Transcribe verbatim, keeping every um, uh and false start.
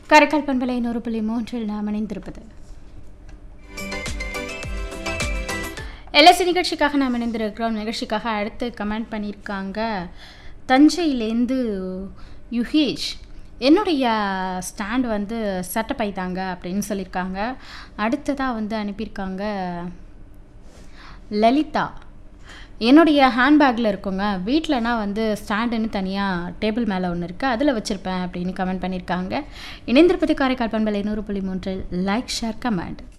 காரைக்கால் பண்பலை நூறு புள்ளி மூன்றில் நாம் இணைந்திருப்பது எல்எஸ்சி நிகழ்ச்சிக்காக நாம் இணைந்திருக்கிறோம். நிகழ்ச்சிக்காக அடுத்து கமெண்ட் பண்ணியிருக்காங்க தஞ்சையிலேருந்து யுகேஷ். என்னுடைய ஸ்டாண்ட் வந்து சட்டப்பை தாங்க அப்படின்னு சொல்லியிருக்காங்க. அடுத்ததாக வந்து அனுப்பியிருக்காங்க லலிதா. என்னுடைய ஹேண்ட்பேக்கில் இருக்குங்க, வீட்டிலனா வந்து ஸ்டாண்டுன்னு தனியாக டேபிள் மேலே ஒன்று இருக்குது, அதில் வச்சுருப்பேன் அப்படின்னு கமெண்ட் பண்ணியிருக்காங்க. இணைந்திருப்பது காரைக்கால் பண்பலை நூறு புள்ளி மூன்றில் லைக் ஷேர் கமெண்ட்.